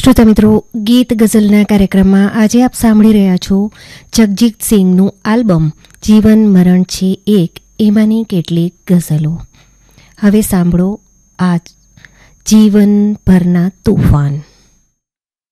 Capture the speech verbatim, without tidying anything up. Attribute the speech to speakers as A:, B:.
A: શ્રોતા મિત્રો, ગીત ગઝલના કાર્યક્રમમાં આજે આપ સાંભળી રહ્યા છો જગજીત સિંહનું આલ્બમ જીવન મરણ છે એક, એમાંની કેટલીક ગઝલો. હવે સાંભળો આ જીવન ભરના તોફાન.